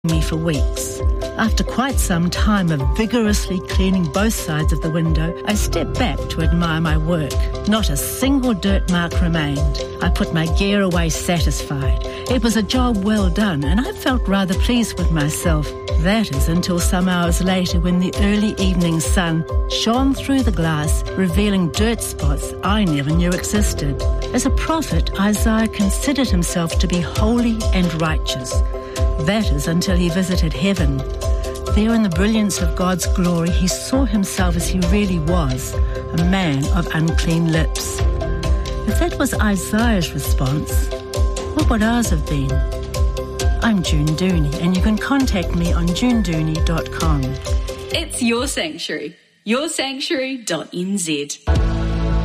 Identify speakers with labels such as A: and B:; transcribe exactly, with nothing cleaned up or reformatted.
A: me for weeks. After quite some time of vigorously cleaning both sides of the window, I stepped back to admire my work. Not a single dirt mark remained. I put my gear away satisfied. It was a job well done, and I felt rather pleased with myself. That is until some hours later, when the early evening sun shone through the glass, revealing dirt spots I never knew existed. As a prophet, Isaiah considered himself to be holy and righteous. That is until he visited heaven. There in the brilliance of God's glory, he saw himself as he really was, a man of unclean lips. If that was Isaiah's response, what would ours have been? I'm June Dooney, and you can contact me on june dooney dot com.
B: It's Your Sanctuary, your sanctuary dot n z.